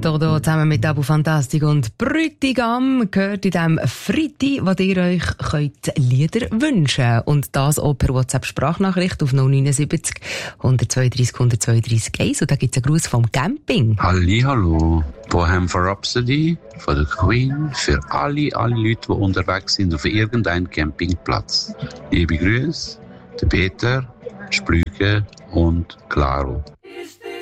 Dodo zusammen mit Abu Fantastik und Brütigam gehört in diesem Freitag, wo ihr euch könnt Lieder wünschen und das auch per WhatsApp-Sprachnachricht auf 079 132 132 1 und da gibt es einen Gruß vom Camping. Hallihallo, Bohemian Rhapsody von der Queen für alle Leute, die unterwegs sind auf irgendeinem Campingplatz. Liebe Grüße, der Peter, Splüge und Claro.